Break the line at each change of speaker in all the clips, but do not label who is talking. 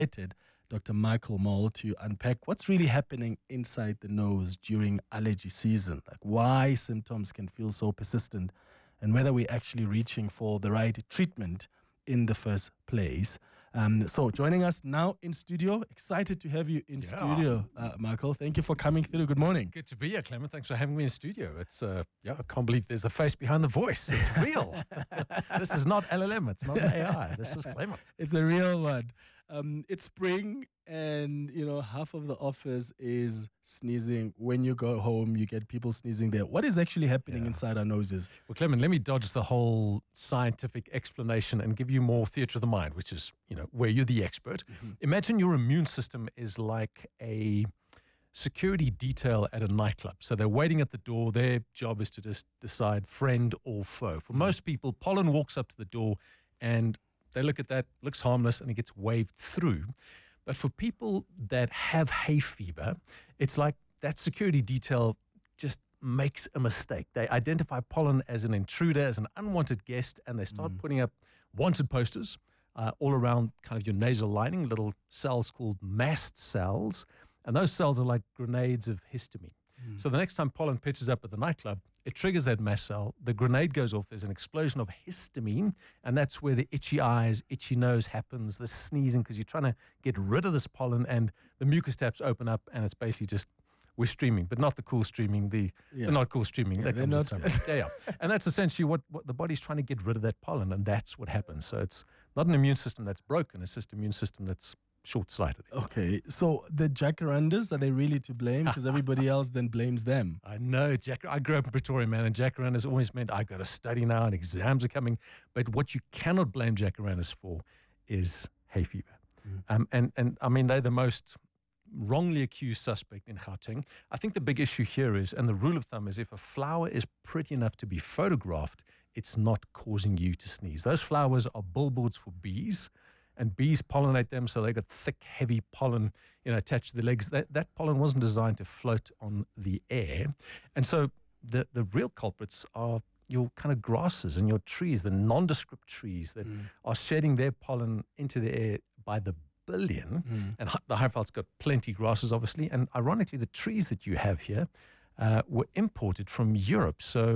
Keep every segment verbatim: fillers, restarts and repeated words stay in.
Doctor Michael Mole to unpack what's really happening inside the nose during allergy season, like why symptoms can feel so persistent and whether we're actually reaching for the right treatment in the first place. Um, so joining us now in studio, excited to have you in yeah. studio, uh, Michael. Thank you for coming through. Good morning.
Good to be here, Clement. Thanks for having me in studio. It's uh, yeah, I can't believe there's a face behind the voice. It's real. This is not L L M. It's not an A I. This is Clement.
It's a real one. Um, it's spring, and you know half of the office is sneezing. When you go home, you get people sneezing there. What is actually happening yeah. inside our noses?
Well, Clement, let me dodge the whole scientific explanation and give you more theatre of the mind, which is, you know, where you're the expert. Mm-hmm. Imagine your immune system is like a security detail at a nightclub. So they're waiting at the door. Their job is to just decide friend or foe. For mm-hmm. most people, pollen walks up to the door and they look at that, looks harmless, and it gets waved through. But for people that have hay fever, it's like that security detail just makes a mistake. They identify pollen as an intruder, as an unwanted guest, and they start mm. putting up wanted posters uh, all around kind of your nasal lining, little cells called mast cells. And those cells are like grenades of histamine. Mm. So the next time pollen pitches up at the nightclub, it triggers that mast cell, the grenade goes off, there's an explosion of histamine, and that's where the itchy eyes, itchy nose happens, the sneezing, because you're trying to get rid of this pollen, and the mucus taps open up, and it's basically just, we're streaming, but not the cool streaming, the,
yeah.
the not cool streaming.
Yeah,
that comes
not,
with some, yeah, yeah. And that's essentially what, what the body's trying to get rid of that pollen, and that's what happens. So it's not an immune system that's broken, it's just an immune system that's short-sighted.
Okay, so the jacarandas, are they really to blame? Because everybody else then blames them.
I know, Jack. I grew up in Pretoria, man, and jacarandas always meant I got to study now and exams are coming. But what you cannot blame jacarandas for is hay fever. Mm. Um, and, and I mean, they're the most wrongly accused suspect in Gauteng. I think the big issue here is, and the rule of thumb is, if a flower is pretty enough to be photographed, it's not causing you to sneeze. Those flowers are billboards for bees, and bees pollinate them, so they got thick, heavy pollen, you know, attached to the legs. That that pollen wasn't designed to float on the air. And so the, the real culprits are your kind of grasses and your trees, the nondescript trees that mm. are shedding their pollen into the air by the billion. Mm. And the Highveld's got plenty grasses, obviously. And ironically, the trees that you have here uh, were imported from Europe. So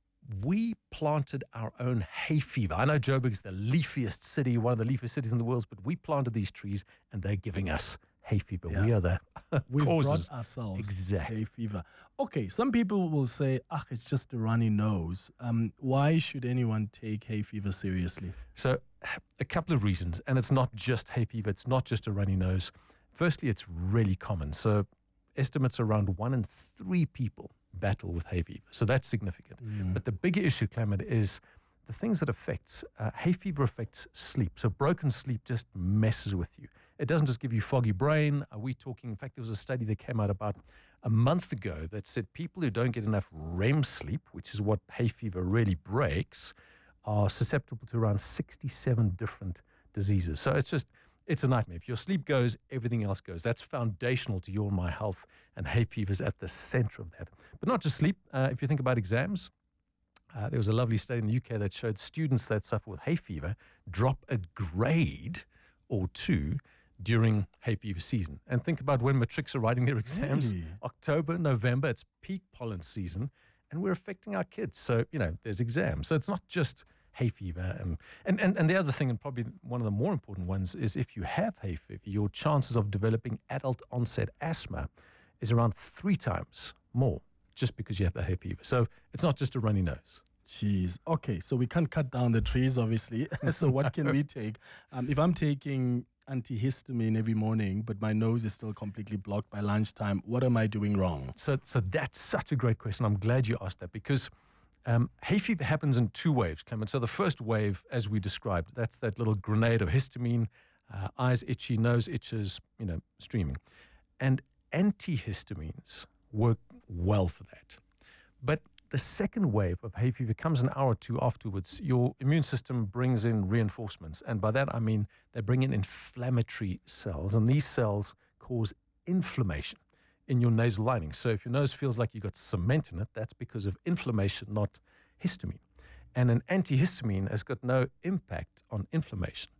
we planted our own hay fever. I know Joburg is the leafiest city, one of the leafiest cities in the world, but we planted these trees and they're giving us hay fever. Yeah. We are the
We've
causes.
brought ourselves
exactly.
hay fever. Okay, some people will say, ah, it's just a runny nose. Um, why should anyone take hay fever seriously?
So a couple of reasons, and it's not just hay fever, it's not just a runny nose. Firstly, it's really common. So estimates around one in three people battle with hay fever. So that's significant. Mm. But the bigger issue, Clement, is the things that affects, uh, hay fever affects sleep. So broken sleep just messes with you. It doesn't just give you foggy brain. Are we talking, in fact, there was a study that came out about a month ago that said people who don't get enough R E M sleep, which is what hay fever really breaks, are susceptible to around sixty-seven different diseases. So it's just, it's a nightmare. If your sleep goes, everything else goes. That's foundational to your and my health, and hay fever is at the center of that. But not just sleep. Uh, if you think about exams, uh, there was a lovely study in the U K that showed students that suffer with hay fever drop a grade or two during hay fever season. And think about when matrics are writing their exams.
Really?
October, November, it's peak pollen season, and we're affecting our kids. So, you know, there's exams. So it's not just hay fever. And, and, and, and the other thing, and probably one of the more important ones, is if you have hay fever, your chances of developing adult onset asthma is around three times more just because you have the hay fever. So it's not just a runny nose.
Jeez. Okay, so we can't cut down the trees, obviously. So what can we take? Um, if I'm taking antihistamine every morning, but my nose is still completely blocked by lunchtime, what am I doing wrong?
So, so that's such a great question. I'm glad you asked that, because Um, hay fever happens in two waves, Clement. So the first wave, as we described, that's that little grenade of histamine, uh, eyes itchy, nose itches, you know, streaming. And antihistamines work well for that. But the second wave of hay fever comes an hour or two afterwards. Your immune system brings in reinforcements. And by that, I mean they bring in inflammatory cells. And these cells cause inflammation in your nasal lining. So if your nose feels like you got cement in it, that's because of inflammation, not histamine. And an antihistamine has got no impact on inflammation.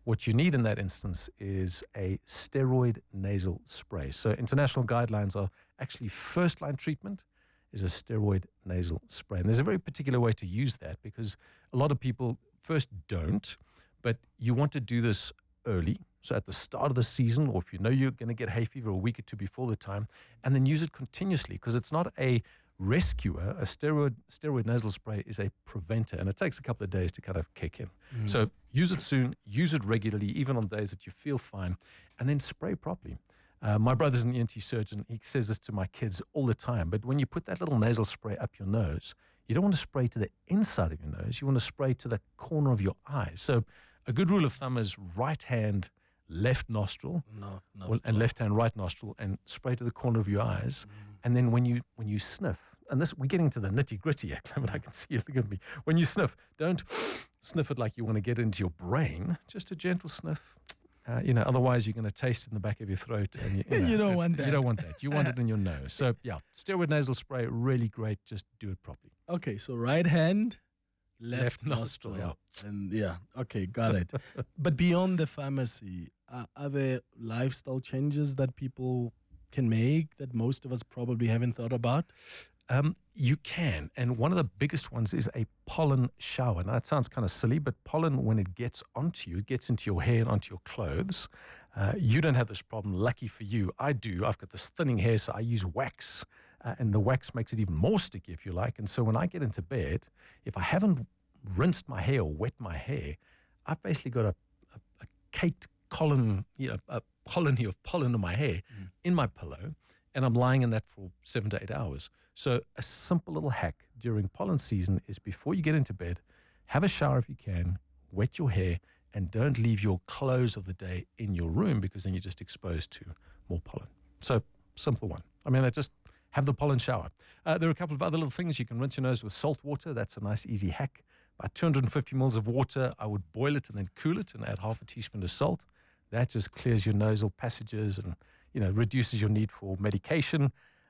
What you need in that instance is a steroid nasal spray. So international guidelines are actually first-line treatment is a steroid nasal spray. And there's a very particular way to use that because a lot of people first don't, but you want to do this early. So at the start of the season, or if you know you're going to get hay fever a week or two before the time, and then use it continuously because it's not a rescuer. A steroid steroid nasal spray is a preventer, and it takes a couple of days to kind of kick in. Mm. So use it soon, use it regularly, even on days that you feel fine, and then spray properly. Uh, my brother's an E N T surgeon. He says this to my kids all the time. But when you put that little nasal spray up your nose, you don't want to spray to the inside of your nose. You want to spray to the corner of your eyes. So a good rule of thumb is right hand, left nostril,
no, no
well, and left hand, right nostril, and spray to the corner of your eyes. Mm. And then when you when you sniff, and this we're getting to the nitty gritty here, but I can see you looking at me. When you sniff, don't sniff it like you want to get into your brain. Just a gentle sniff. Uh, you know, otherwise you're going to taste it in the back of your throat, and you, you, know,
you don't want that.
You don't want that. You want it in your nose. So yeah, steroid nasal spray, really great. Just do it properly.
Okay, so right hand, left,
left
nostril,
nostril, yeah.
and yeah, okay, got it. But beyond the pharmacy, uh, are there lifestyle changes that people can make that most of us probably haven't thought about?
Um, you can, and one of the biggest ones is a pollen shower. Now, that sounds kind of silly, but pollen, when it gets onto you, it gets into your hair and onto your clothes. Uh, you don't have this problem. Lucky for you, I do. I've got this thinning hair, so I use wax, uh, and the wax makes it even more sticky, if you like. And so when I get into bed, if I haven't rinsed my hair or wet my hair, I've basically got a, a, a caked column, you know, a colony of pollen in my hair mm. in my pillow, and I'm lying in that for seven to eight hours. So a simple little hack during pollen season is before you get into bed, have a shower if you can, wet your hair, and don't leave your clothes of the day in your room because then you're just exposed to more pollen. So simple one. I mean, I just have the pollen shower. Uh, there are a couple of other little things. You can rinse your nose with salt water. That's a nice, easy hack. About two hundred fifty mils of water. I would boil it and then cool it and add half a teaspoon of salt. That just clears your nasal passages and, you know, reduces your need for medication.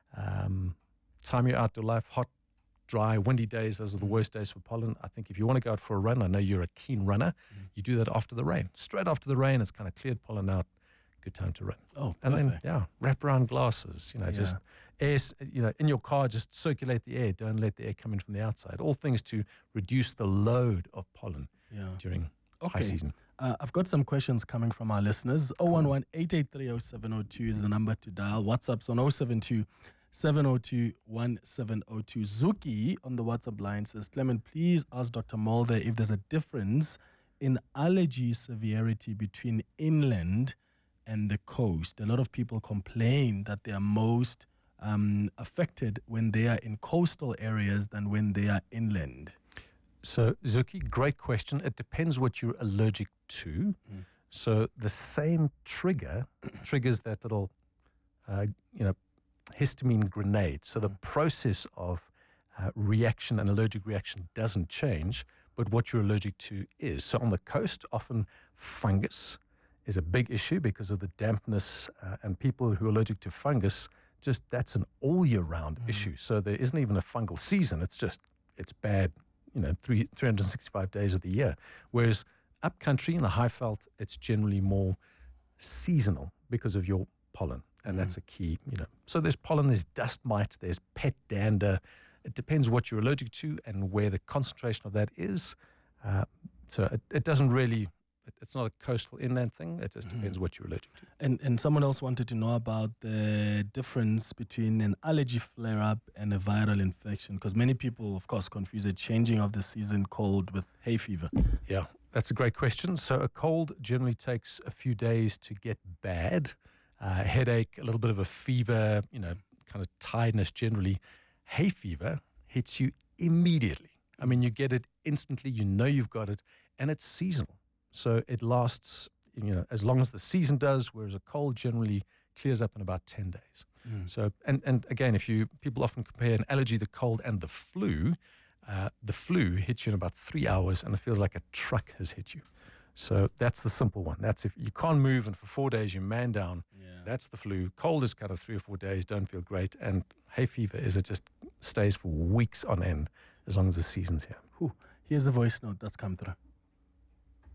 Um, time your outdoor life, hot, dry, windy days, those are the worst days for pollen. I think if you want to go out for a run, I know you're a keen runner, mm. you do that after the rain. Straight after the rain, it's kind of cleared pollen out, good time to run.
Oh,
and
perfect.
then, yeah, wrap around glasses, you know, yeah. just air, you know, in your car, just circulate the air. Don't let the air come in from the outside. All things to reduce the load of pollen yeah. during
okay.
high season.
Uh, I've got some questions coming from our listeners. zero one one, eight eight three, zero seven zero two is the number to dial. WhatsApp's on zero seven two, seven zero two, one seven zero two. Zuki on the WhatsApp line says, Clement, please ask Doctor Mulder if there's a difference in allergy severity between inland and the coast. A lot of people complain that they are most um, affected when they are in coastal areas than when they are inland.
So, Zuki, great question. It depends what you're allergic to. Mm. So the same trigger triggers that little, uh, you know, histamine grenade. So the process of uh, reaction and allergic reaction doesn't change, but what you're allergic to is. So on the coast, often fungus is a big issue because of the dampness, uh, and people who are allergic to fungus, just that's an all year round mm. issue. So there isn't even a fungal season. It's just, it's bad, you know, three, three hundred sixty-five days of the year. Whereas upcountry in the high veld, it's generally more seasonal because of your pollen. And that's a key, you know. So there's pollen, there's dust mite, there's pet dander. It depends what you're allergic to and where the concentration of that is. Uh, so it, it doesn't really, it, it's not a coastal inland thing. It just depends mm. what you're allergic to.
And and someone else wanted to know about the difference between an allergy flare-up and a viral infection, because many people, of course, confuse a changing of the season cold with hay fever.
Yeah, that's a great question. So a cold generally takes a few days to get bad. Uh, headache, a little bit of a fever, you know, kind of tiredness generally. Hay fever hits you immediately. I mean, you get it instantly, you know you've got it, and it's seasonal. So it lasts, you know, as long as the season does, whereas a cold generally clears up in about ten days. Mm. So, and, and again, if you, people often compare an allergy, the cold, and the flu, uh, the flu hits you in about three hours, and it feels like a truck has hit you. So that's the simple one. That's if you can't move and for four days you're man down, yeah. That's the flu. Cold is kind of three or four days, don't feel great. And hay fever is it just stays for weeks on end as long as the season's here.
Whew. Here's a voice note that's come through.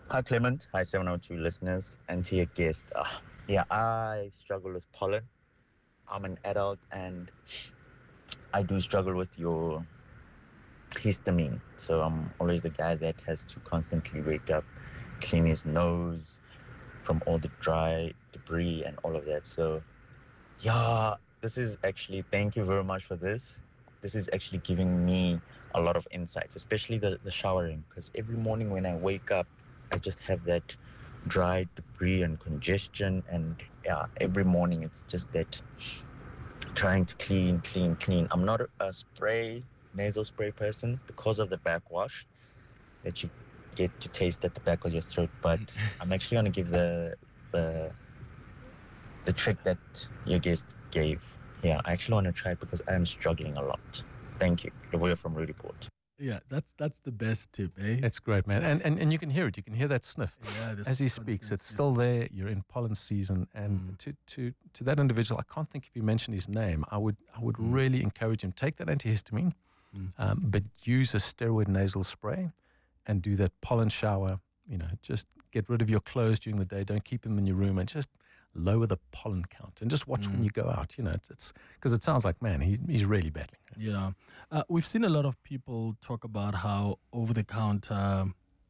Hi, Clement. Hi, seven oh two listeners, and to your guest. Uh, yeah, I struggle with pollen. I'm an adult, and I do struggle with your histamine. So I'm always the guy that has to constantly wake up, clean his nose from all the dry debris and all of that. So, yeah, this is actually, thank you very much for this. This is actually giving me a lot of insights, especially the, the showering, because every morning when I wake up, I just have that dry debris and congestion. And yeah, every morning it's just that trying to clean, clean, clean. I'm not a spray, nasal spray person because of the backwash that you get to taste at the back of your throat. But I'm actually going to give the, the, the trick that your guest gave. Yeah, I actually want to try it because I am struggling a lot. Thank you. Lavoya from Rudyport.
Yeah, that's that's the best tip, eh?
It's great, man. And, and and you can hear it. You can hear that sniff.
Yeah, this
as he speaks. It's
constant
still there. You're in pollen season. And
Mm.
to, to, to that individual, I can't think if you mentioned his name. I would I would
Mm.
really encourage him, take that antihistamine,
Mm.
um, but use a steroid nasal spray and do that pollen shower. You know, just get rid of your clothes during the day. Don't keep them in your room, and just lower the pollen count. And just watch when
Mm.
you go out. You know, it's it's because it sounds like, man, he, he's really battling.
Yeah. Uh, we've seen a lot of people talk about how over-the-counter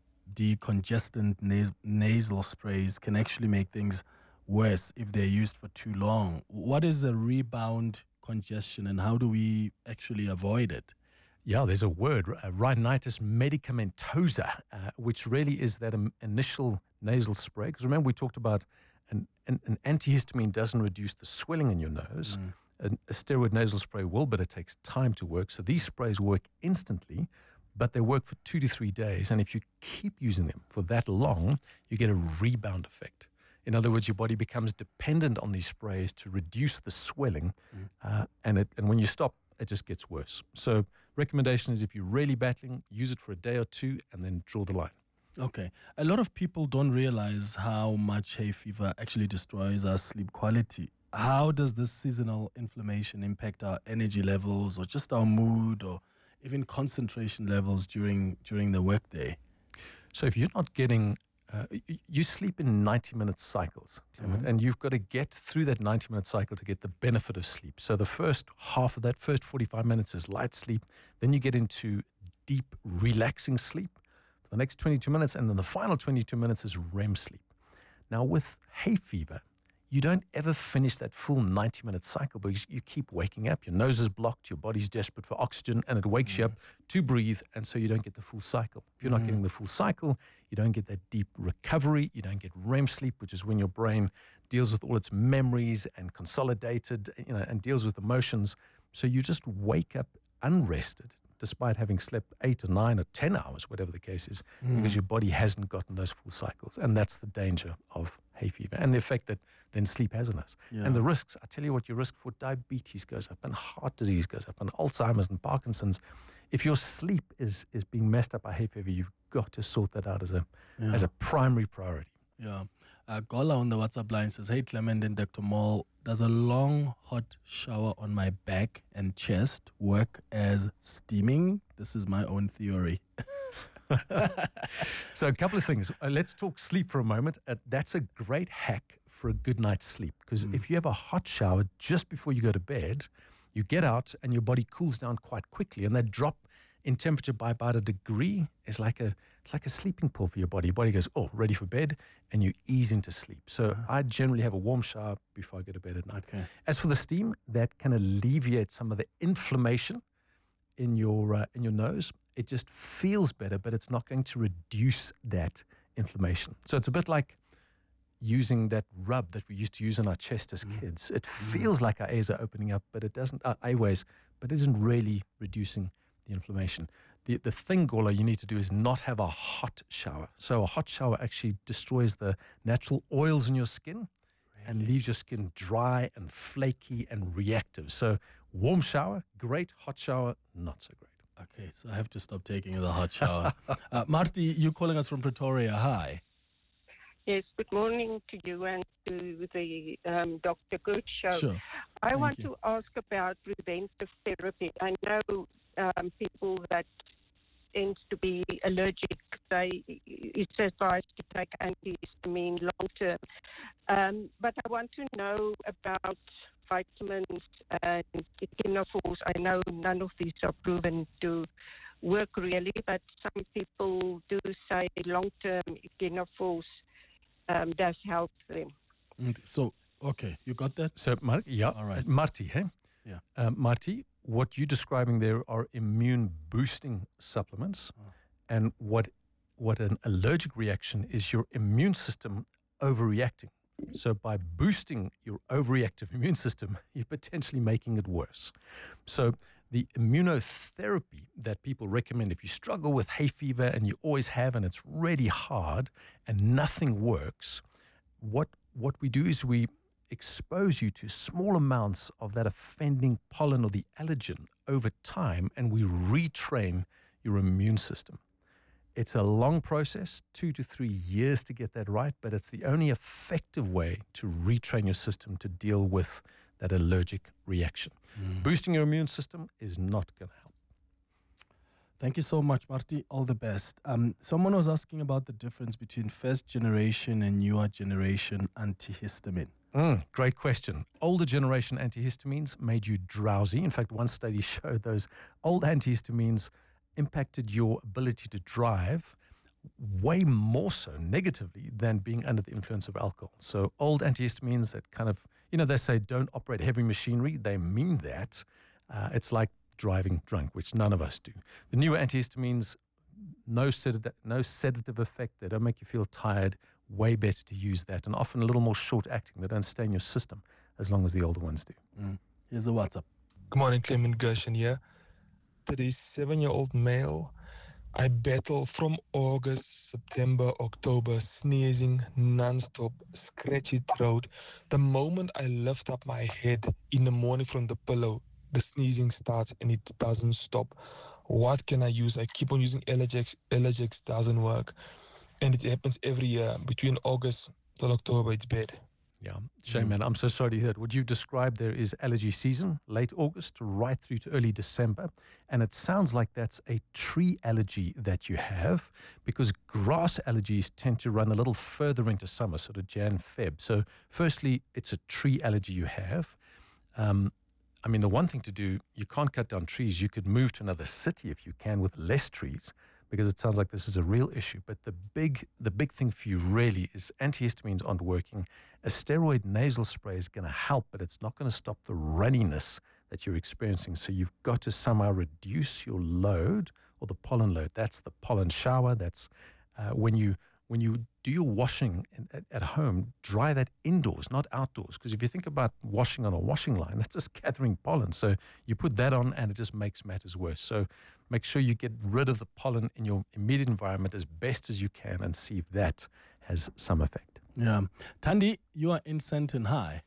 decongestant nas- nasal sprays can actually make things worse if they're used for too long. What is a rebound congestion, and how do we actually avoid it?
Yeah, there's a word, uh, rhinitis medicamentosa, uh, which really is that um, initial nasal spray. Because remember, we talked about an, an, an antihistamine doesn't reduce the swelling in your nose.
Mm.
An, a steroid nasal spray will, but it takes time to work. So these sprays work instantly, but they work for two to three days. And if you keep using them for that long, you get a rebound effect. In other words, your body becomes dependent on these sprays to reduce the swelling.
Mm.
Uh, and, it, and when you stop, it just gets worse. So recommendation is if you're really battling, use it for a day or two and then draw the line.
Okay. A lot of people don't realize how much hay fever actually destroys our sleep quality. How does this seasonal inflammation impact our energy levels or just our mood or even concentration levels during during the workday?
So if you're not getting, uh, y- you sleep in ninety minute cycles, Clement,
Mhm.
and you've got to get through that ninety minute cycle to get the benefit of sleep. So the first half of that, first forty-five minutes is light sleep. Then you get into deep, relaxing sleep for the next twenty-two minutes. And then the final twenty-two minutes is R E M sleep. Now with hay fever, you don't ever finish that full ninety minute cycle because you keep waking up. Your nose is blocked, your body's desperate for oxygen, and it wakes you up to breathe, and so you don't get the full cycle. If you're not getting the full cycle, you don't get that deep recovery, you don't get R E M sleep, which is when your brain deals with all its memories and consolidated, you know, and deals with emotions. So you just wake up unrested, despite having slept eight or nine or ten hours, whatever the case is, because your body hasn't gotten those full cycles. And that's the danger of hay fever and the effect that then sleep has on us.
Yeah.
And the risks, I tell you what, your risk for diabetes goes up and heart disease goes up and Alzheimer's and Parkinson's. If your sleep is is being messed up by hay fever, you've got to sort that out as a
Yeah.
as a primary priority.
Yeah. Uh, Gola on the WhatsApp line says, "Hey, Clement and Doctor Mall, does a long hot shower on my back and chest work as steaming? This is my own theory."
So a couple of things. Uh, let's talk sleep for a moment. Uh, that's a great hack for a good night's sleep because if you have a hot shower just before you go to bed, you get out and your body cools down quite quickly, and that drop in temperature by about a degree is like a it's like a sleeping pill for your body. Your body goes, oh, ready for bed, and you ease into sleep. So I generally have a warm shower before I go to bed at night.
Okay.
As for the steam, that can alleviate some of the inflammation in your uh, in your nose. It just feels better, but it's not going to reduce that inflammation. So it's a bit like using that rub that we used to use on our chest as kids. It feels like our ears are opening up, but it doesn't, our airways, but it isn't really reducing the inflammation. The the thing, Gola, you need to do is not have a hot shower. So a hot shower actually destroys the natural oils in your skin and leaves your skin dry and flaky and reactive. So warm shower, great. Hot shower, not so great.
Okay, so I have to stop taking the hot shower. uh, Marty, you calling us from Pretoria. Hi.
Yes, good morning to you and to the um, Doctor Good show.
Sure.
I
Thank
want
you.
to ask about preventive therapy. I know um, people that tends to be allergic, they it's advised to take antihistamine long term. Um, but I want to know about vitamins and Echinophos. I know none of these are proven to work really, but some people do say long-term Echinophos um, does help them.
Mm, So, okay, you got that?
So, Mar- yeah,
All right.
Marty, hey?
Yeah.
Uh, Marty, what you're describing there are immune boosting supplements.
Oh.
And what what an allergic reaction is your immune system overreacting. So by boosting your overreactive immune system, you're potentially making it worse. So the immunotherapy that people recommend, if you struggle with hay fever and you always have and it's really hard and nothing works, what what we do is we expose you to small amounts of that offending pollen or the allergen over time, and we retrain your immune system. It's a long process, two to three years to get that right, but it's the only effective way to retrain your system to deal with that allergic reaction.
Mm.
Boosting your immune system is not going to help.
Thank you so much, Marty. All the best. Um, someone was asking about the difference between first generation and newer generation antihistamine.
Mm, great question. Older generation antihistamines made you drowsy. In fact, one study showed those old antihistamines impacted your ability to drive way more so negatively than being under the influence of alcohol. So old antihistamines that kind of, you know, they say don't operate heavy machinery. They mean that. Uh, it's like driving drunk, which none of us do. The newer antihistamines, no sedative, no sedative effect. They don't make you feel tired. Way better to use that, and often a little more short acting. They don't stay in your system as long as the older ones do.
Mm. Here's a WhatsApp.
Good morning, Clement Gershon here. thirty-seven-year-old male. I battle from August, September, October, sneezing non-stop, scratchy throat. The moment I lift up my head in the morning from the pillow, the sneezing starts and it doesn't stop. What can I use? I keep on using Allergex. Allergex doesn't work. And it happens every year. Between August till October, it's bad.
Yeah, shame, man. I'm so sorry to hear that. What you've described there is allergy season, late August right through to early December. And it sounds like that's a tree allergy that you have, because grass allergies tend to run a little further into summer, sort of Jan, Feb. So firstly, it's a tree allergy you have. Um, I mean, the one thing to do, you can't cut down trees. You could move to another city if you can with less trees, because it sounds like this is a real issue. But the big the big thing for you really is antihistamines aren't working. A steroid nasal spray is going to help, but it's not going to stop the runniness that you're experiencing. So you've got to somehow reduce your load, or the pollen load. That's the pollen shower. That's uh, when you when you do your washing at, at home, dry that indoors, not outdoors. Because if you think about washing on a washing line, that's just gathering pollen. So you put that on and it just makes matters worse. So make sure you get rid of the pollen in your immediate environment as best as you can and see if that has some effect.
Yeah. Tandi, you are in Sandton High.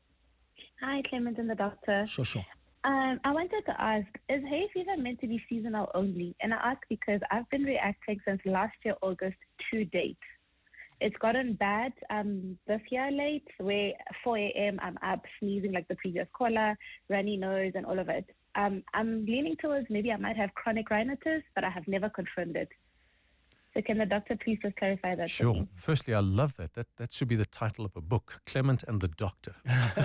Hi, Clement and the doctor.
Sure, sure.
Um, I wanted to ask, is hay fever meant to be seasonal only? And I ask because I've been reacting since last year, August, to date. It's gotten bad um, this year late, where four a.m. I'm up sneezing like the previous caller, runny nose and all of it. Um, I'm leaning towards maybe I might have chronic rhinitis, but I have never confirmed it. So can the doctor please just clarify that?
Sure.
For me?
Firstly, I love that. That that should be the title of a book, Clement and the Doctor,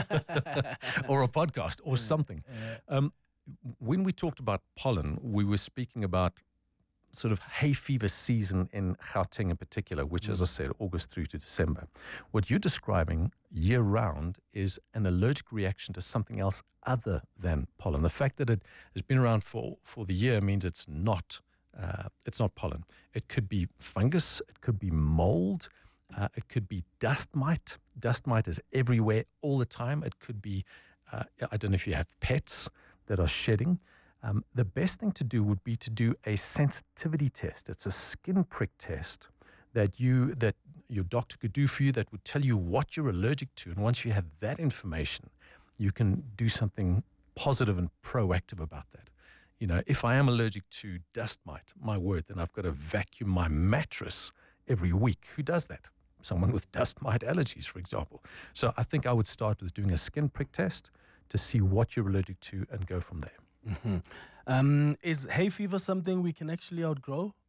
or a podcast, or something. Um, when we talked about pollen, we were speaking about sort of hay fever season in Gauteng in particular, which, as I said, August through to December. What you're describing year round is an allergic reaction to something else other than pollen. The fact that it has been around for, for the year means it's not uh, it's not pollen. It could be fungus, it could be mold, uh, it could be dust mite. Dust mite is everywhere all the time. It could be, uh, I don't know if you have pets that are shedding. Um, the best thing to do would be to do a sensitivity test. It's a skin prick test that you that your doctor could do for you that would tell you what you're allergic to. And once you have that information, you can do something positive and proactive about that. You know, if I am allergic to dust mite, my word, then I've got to vacuum my mattress every week. Who does that? Someone with dust mite allergies, for example. So I think I would start with doing a skin prick test to see what you're allergic to and go from there.
Mm-hmm. Um, is hay fever something we can actually outgrow,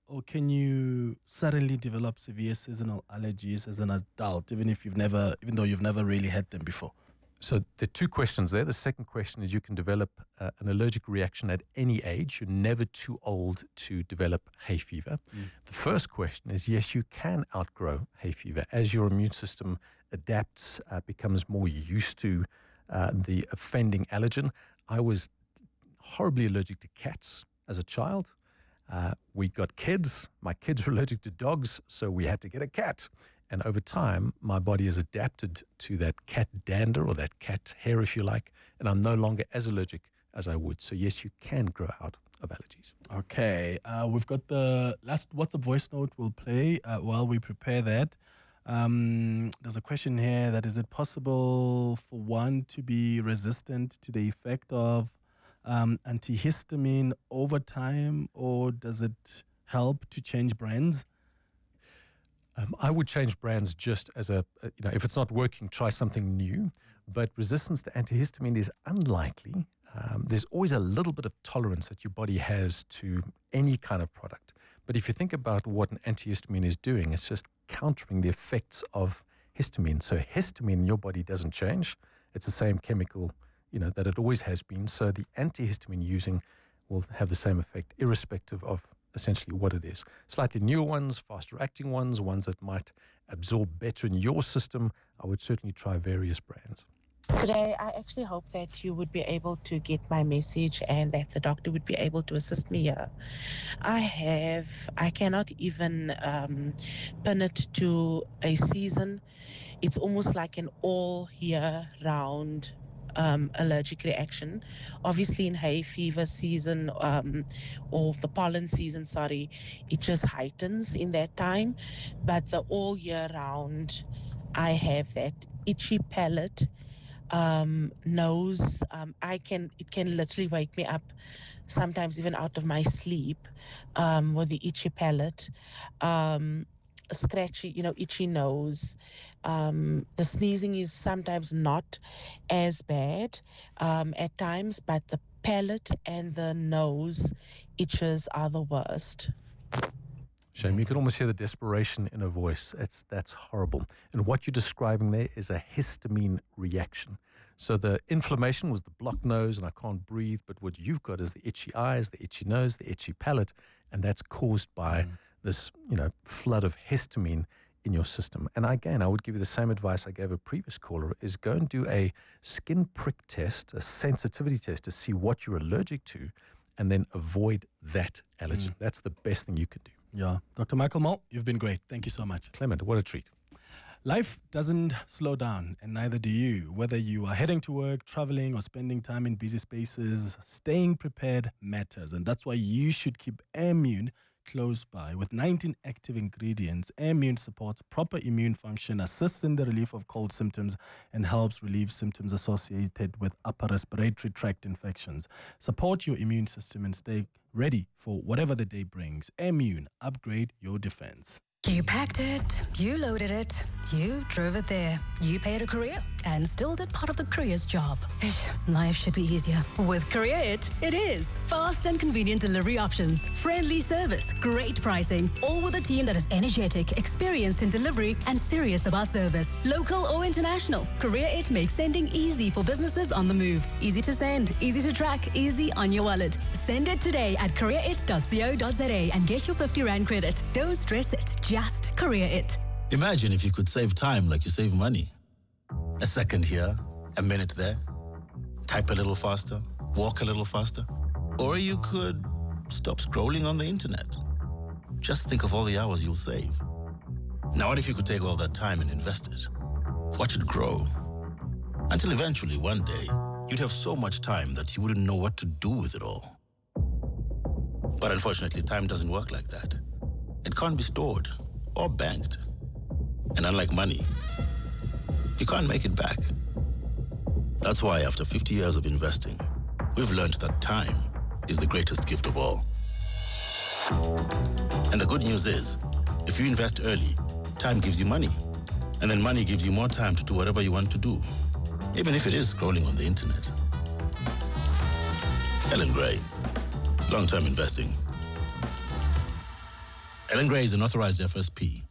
or can you suddenly develop severe seasonal allergies as an adult, even if you've never, even though you've never really had them before?
So there are two questions there. The second question is you can develop uh, an allergic reaction at any age. You're never too old to develop hay fever. Mm. The first question is, yes, you can outgrow hay fever. As your immune system adapts, uh, becomes more used to uh, the offending allergen. I was horribly allergic to cats as a child. Uh, we got kids. My kids were allergic to dogs, so we had to get a cat. And over time, my body has adapted to that cat dander or that cat hair, if you like, and I'm no longer as allergic as I would. So yes, you can grow out of allergies.
Okay, uh, we've got the last WhatsApp voice note we'll play uh, while we prepare that. Um, there's a question here that is it possible for one to be resistant to the effect of um, antihistamine over time, or does it help to change brands?
Um, I would change brands just as a, a, you know, if it's not working, try something new. But resistance to antihistamine is unlikely. Um, there's always a little bit of tolerance that your body has to any kind of product. But if you think about what an antihistamine is doing, it's just countering the effects of histamine. So histamine in your body doesn't change. It's the same chemical, you know, that it always has been. So the antihistamine using will have the same effect irrespective of essentially what it is. Slightly newer ones, faster acting ones, ones that might absorb better in your system. I would certainly try various brands.
Today, I actually hope that you would be able to get my message and that the doctor would be able to assist me here. I have, I cannot even um, pin it to a season. It's almost like an all year round Um, allergic reaction. Obviously in hay fever season um, or the pollen season, sorry, it just heightens in that time. But the all year round, I have that itchy palate, um, nose. Um, I can, it can literally wake me up sometimes even out of my sleep um, with the itchy palate. Um, a scratchy, you know, itchy nose. Um, the sneezing is sometimes not as bad um, at times, but the palate and the nose itches are the worst.
Shame, you can almost hear the desperation in her voice. It's, that's horrible. And what you're describing there is a histamine reaction. So the inflammation was the blocked nose and I can't breathe, but what you've got is the itchy eyes, the itchy nose, the itchy palate, and that's caused by mm. this, you know, flood of histamine in your system. And again, I would give you the same advice I gave a previous caller, is go and do a skin prick test, a sensitivity test to see what you're allergic to, and then avoid that allergen. Mm. That's the best thing you can do.
Yeah. Doctor Michael Mole, you've been great. Thank you so much.
Clement, what a treat.
Life doesn't slow down, and neither do you. Whether you are heading to work, traveling, or spending time in busy spaces, staying prepared matters. And that's why you should keep Airmune close by. With nineteen active ingredients, Airmune supports proper immune function, assists in the relief of cold symptoms, and helps relieve symptoms associated with upper respiratory tract infections. Support your immune system and stay ready for whatever the day brings. Airmune, upgrade your defense.
You packed it, you loaded it, you drove it there. You paid a courier and still did part of the courier's job. Life should be easier. With Courier It, it is. Fast and convenient delivery options, friendly service, great pricing, all with a team that is energetic, experienced in delivery, and serious about service. Local or international, Courier It makes sending easy for businesses on the move. Easy to send, easy to track, easy on your wallet. Send it today at courier it dot co dot za and get your fifty rand credit. Don't stress it, just Courier It.
Imagine if you could save time like you save money. A second here, a minute there. Type a little faster, walk a little faster. Or you could stop scrolling on the internet. Just think of all the hours you'll save. Now what if you could take all that time and invest it? Watch it grow. Until eventually, one day, you'd have so much time that you wouldn't know what to do with it all. But unfortunately, time doesn't work like that. It can't be stored or banked. And unlike money, you can't make it back. That's why after fifty years of investing, we've learned that time is the greatest gift of all. And the good news is, if you invest early, time gives you money. And then money gives you more time to do whatever you want to do, even if it is scrolling on the internet. Ellen Gray, long-term investing. Ellen Gray is an authorized F S P.